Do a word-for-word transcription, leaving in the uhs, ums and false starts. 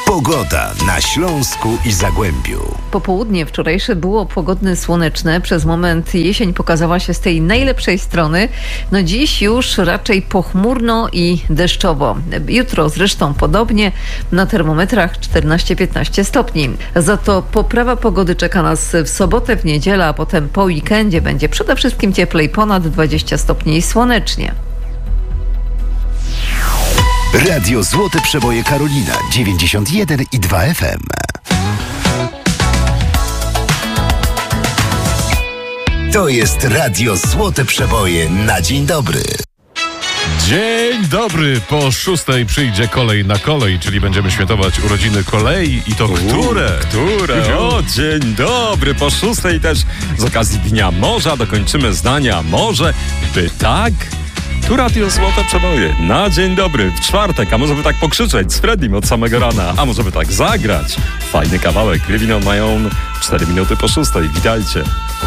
Pogoda na Śląsku i Zagłębiu. Popołudnie wczorajsze było pogodne, słoneczne. Przez moment jesień pokazała się z tej najlepszej strony. No dziś już raczej pochmurno i deszczowo. Jutro zresztą podobnie. Na termometrach czternaście piętnaście stopni. Za to poprawa pogody czeka nas w sobotę, w niedzielę, a potem po weekendzie będzie przede wszystkim cieplej, ponad dwadzieścia stopni i słonecznie. Radio Złote Przeboje Karolina dziewięćdziesiąt jeden i dwa F M. To jest Radio Złote Przeboje na dzień dobry. Dzień dobry, po szóstej przyjdzie kolej na kolej, czyli będziemy świętować urodziny kolei i to U, które? Które? O, dzień dobry, po szóstej też z okazji Dnia Morza dokończymy zdania może, by tak... Tu Radio Złote Przeboje na dzień dobry, w czwartek, a może by tak pokrzyczeć z Freddym od samego rana, a może by tak zagrać. Fajny kawałek, Living on my own, cztery minuty po szóstej, witajcie.